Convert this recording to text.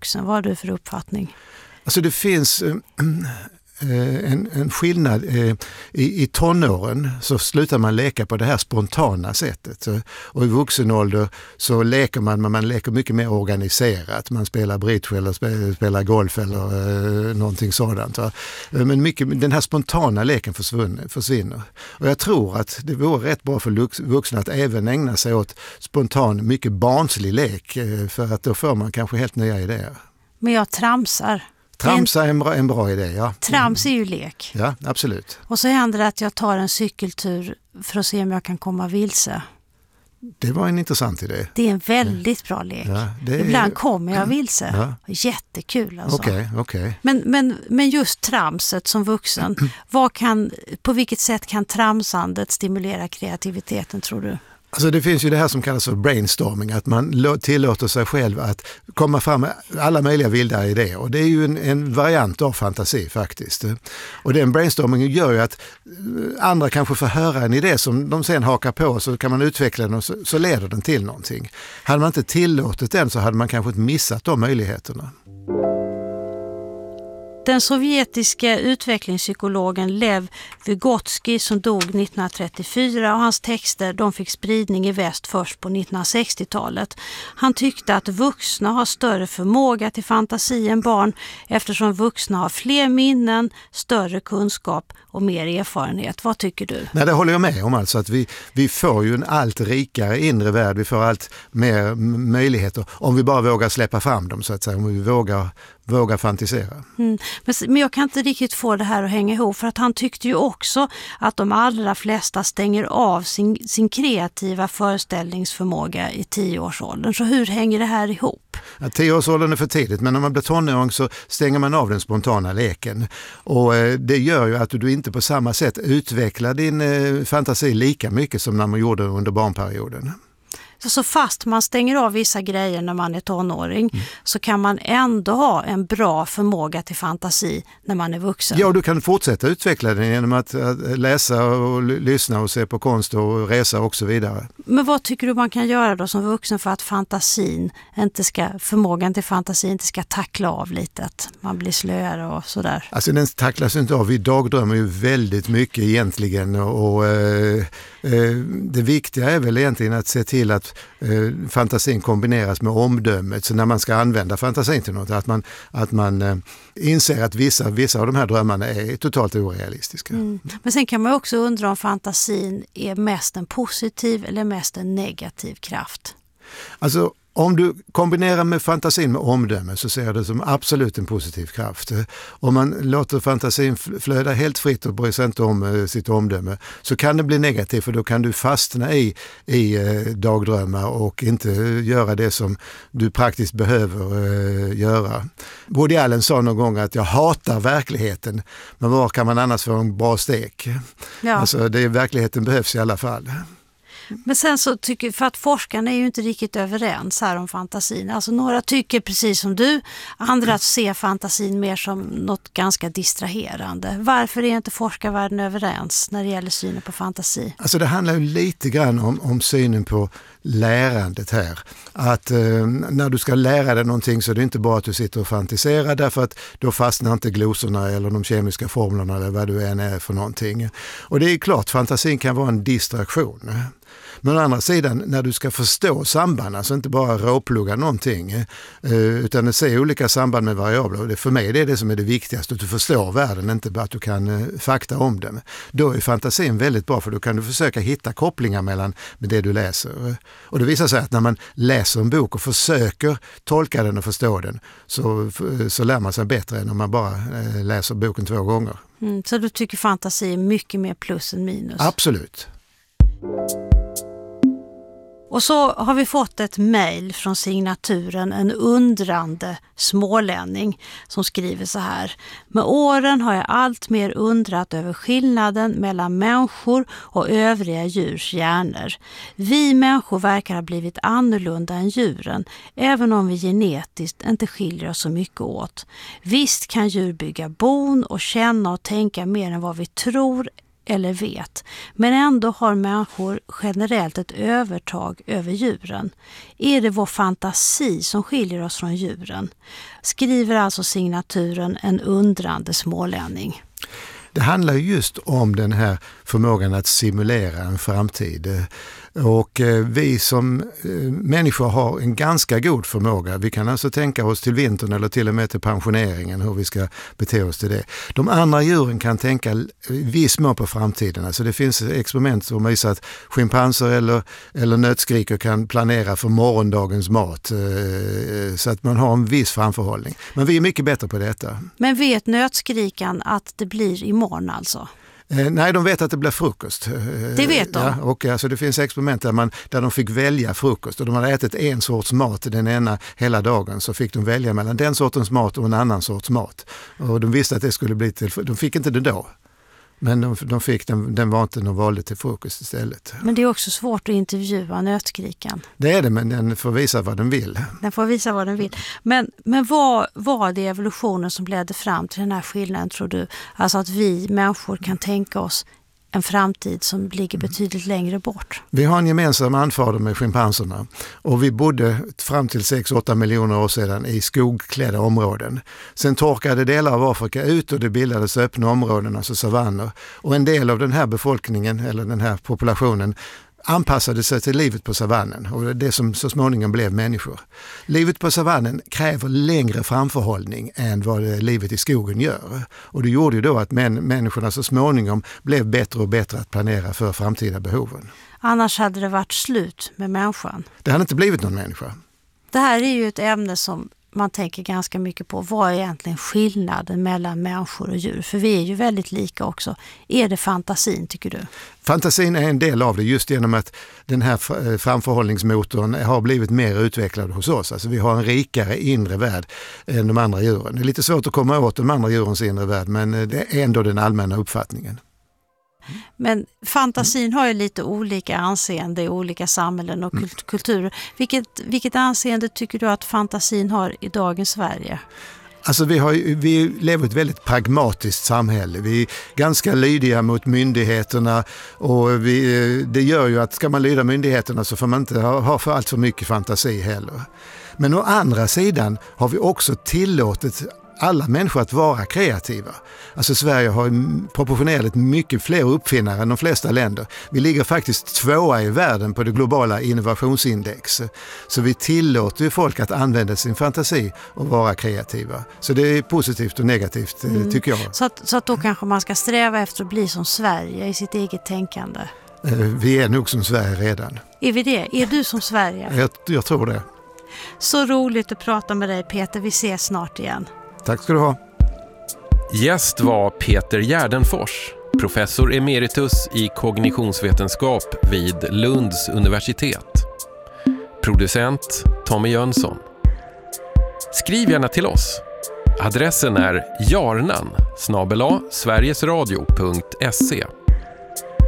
vuxen? Vad har du för uppfattning? Alltså det finns en skillnad. I tonåren så slutar man leka på det här spontana sättet. Och i vuxen ålder så leker man leker mycket mer organiserat. Man spelar bridge eller spelar golf eller någonting sådant. Va? Men den här spontana leken försvinner. Och jag tror att det vore rätt bra för vuxna att även ägna sig åt spontan, mycket barnslig lek. För att då får man kanske helt nya idéer. Men jag tramsar. Tramsa är en bra idé, ja. Trams är ju lek. Ja, absolut. Och så händer det att jag tar en cykeltur för att se om jag kan komma vilse. Det var en intressant idé. Det är en väldigt bra lek. Ja, ibland kommer jag vilse. Ja. Jättekul alltså. Okay. Men just tramset som vuxen, på vilket sätt kan tramsandet stimulera kreativiteten, tror du? Alltså det finns ju det här som kallas för brainstorming, att man tillåter sig själv att komma fram med alla möjliga vilda idéer. Och det är ju en variant av fantasi faktiskt. Och den brainstormingen gör ju att andra kanske får höra en idé som de sen hakar på, så kan man utveckla den och så leder den till någonting. Hade man inte tillåtit den så hade man kanske inte missat de möjligheterna. Den sovjetiska utvecklingspsykologen Lev Vygotsky som dog 1934 och hans texter de fick spridning i väst först på 1960-talet. Han tyckte att vuxna har större förmåga till fantasi än barn eftersom vuxna har fler minnen, större kunskap och mer erfarenhet. Vad tycker du? Nej, det håller jag med om, alltså att vi får ju en allt rikare inre värld, vi får allt mer möjligheter om vi bara vågar släppa fram dem, så att säga, om vi vågar fantisera. Men jag kan inte riktigt få det här att hänga ihop, för att han tyckte ju också att de allra flesta stänger av sin kreativa föreställningsförmåga i 10-årsåldern. Så hur hänger det här ihop? Ja, 10-årsåldern är för tidigt, men när man blir tonåring så stänger man av den spontana leken. Och det gör ju att du inte på samma sätt utvecklar din fantasi lika mycket som när man gjorde under barnperioden. Så fast man stänger av vissa grejer när man är tonåring så kan man ändå ha en bra förmåga till fantasi när man är vuxen. Ja, du kan fortsätta utveckla den genom att läsa och lyssna och se på konst och resa och så vidare. Men vad tycker du man kan göra då som vuxen för att förmågan till fantasi inte ska tackla av lite, att man blir slöare och sådär? Alltså den tacklas inte av. Vi dagdrömmer ju väldigt mycket egentligen och det viktiga är väl egentligen att se till att fantasin kombineras med omdömet. Så när man ska använda fantasin till något, att man inser att vissa av de här drömmarna är totalt orealistiska. Men sen kan man också undra om fantasin är mest en positiv eller mest en negativ kraft. Alltså om du kombinerar med fantasin med omdöme så ser jag det som absolut en positiv kraft. Om man låter fantasin flöda helt fritt och bryr sig inte om sitt omdöme så kan det bli negativt, för då kan du fastna i dagdrömmar och inte göra det som du praktiskt behöver göra. Woody Allen sa någon gång att jag hatar verkligheten, men var kan man annars få en bra stek? Ja. Alltså verkligheten behövs i alla fall. Men sen så för att forskarna är ju inte riktigt överens här om fantasin. Alltså några tycker precis som du, andra ser fantasin mer som något ganska distraherande. Varför är inte forskarvärlden överens när det gäller synen på fantasi? Alltså det handlar ju lite grann om synen på lärandet här. Att när du ska lära dig någonting så är det inte bara att du sitter och fantiserar, därför att då fastnar inte glosorna eller de kemiska formlerna eller vad du än är för någonting. Och det är klart, fantasin kan vara en distraktion. Men å andra sidan, när du ska förstå samband, alltså inte bara råplugga någonting, utan se olika samband med variabler, för mig är det som är det viktigaste, att du förstår världen, inte bara att du kan fakta om den. Då är fantasin väldigt bra, för då kan du försöka hitta kopplingar med det du läser. Och det visar sig att när man läser en bok och försöker tolka den och förstå den, så lär man sig bättre än om man bara läser boken 2 gånger. Så du tycker fantasi är mycket mer plus än minus? Absolut. Och så har vi fått ett mejl från signaturen En undrande smålänning som skriver så här: med åren har jag allt mer undrat över skillnaden mellan människor och övriga djurs hjärnor. Vi människor verkar ha blivit annorlunda än djuren, även om vi genetiskt inte skiljer oss så mycket åt. Visst kan djur bygga bon och känna och tänka mer än vad vi tror eller vet. Men ändå har människor generellt ett övertag över djuren. Är det vår fantasi som skiljer oss från djuren? Skriver alltså signaturen en undrande smålänning. Det handlar just om den här förmågan att simulera en framtid. Och vi som människor har en ganska god förmåga. Vi kan alltså tänka oss till vintern eller till och med till pensioneringen hur vi ska bete oss till det. De andra djuren kan tänka viss mån på framtiden. Alltså det finns experiment som visar att schimpanser eller nötskrikor kan planera för morgondagens mat. Så att man har en viss framförhållning. Men vi är mycket bättre på detta. Men vet nötskrikan att det blir imorgon alltså? Nej, de vet att det blir frukost. Det vet de? Ja, och alltså det finns experiment där de fick välja frukost. Och de hade ätit en sorts mat den ena hela dagen, så fick de välja mellan den sortens mat och en annan sorts mat. Och de visste att det skulle bli till... De fick inte det då. Men de fick den var inte, de valde till frukost istället. Men det är också svårt att intervjua nötskrikan. Det är det, men den får visa vad den vill. Den får visa vad den vill. Men vad var det evolutionen som ledde fram till den här skillnaden, tror du? Alltså att vi människor kan tänka oss en framtid som ligger betydligt längre bort. Vi har en gemensam anfader med schimpanserna och vi bodde fram till 6-8 miljoner år sedan i skogklädda områden. Sen torkade delar av Afrika ut och det bildades öppna områden, alltså savanner. Och en del av den här befolkningen, eller den här populationen, anpassade sig till livet på savannen och det som så småningom blev människor. Livet på savannen kräver längre framförhållning än vad livet i skogen gör. Och det gjorde ju då att människorna så småningom blev bättre och bättre att planera för framtida behoven. Annars hade det varit slut med människan. Det hade inte blivit någon människa. Det här är ju ett ämne som man tänker ganska mycket på. Vad är egentligen skillnaden mellan människor och djur? För vi är ju väldigt lika också. Är det fantasin, tycker du? Fantasin är en del av det just genom att den här framförhållningsmotorn har blivit mer utvecklad hos oss. Alltså vi har en rikare inre värld än de andra djuren. Det är lite svårt att komma åt de andra djurens inre värld, men det är ändå den allmänna uppfattningen. Men fantasin har ju lite olika anseende i olika samhällen och kulturer. Vilket anseende tycker du att fantasin har i dagens Sverige? Alltså vi lever i ett väldigt pragmatiskt samhälle. Vi är ganska lydiga mot myndigheterna och det gör ju att ska man lyda myndigheterna så får man inte ha för allt för mycket fantasi heller. Men å andra sidan har vi också tillåtit alla människor att vara kreativa. Alltså Sverige har proportionellt mycket fler uppfinnare än de flesta länder. Vi ligger faktiskt 2:a i världen på det globala innovationsindex. Så vi tillåter ju folk att använda sin fantasi och vara kreativa. Så det är positivt och negativt tycker jag. Så att då kanske man ska sträva efter att bli som Sverige i sitt eget tänkande? Vi är nog som Sverige redan. Är vi det? Är du som Sverige? Jag tror det. Så roligt att prata med dig, Peter. Vi ses snart igen. Tack ska du ha. Gäst var Peter Gärdenfors, professor emeritus i kognitionsvetenskap vid Lunds universitet. Producent Tommy Jönsson. Skriv gärna till oss. Adressen är jarnan@sverigesradio.se.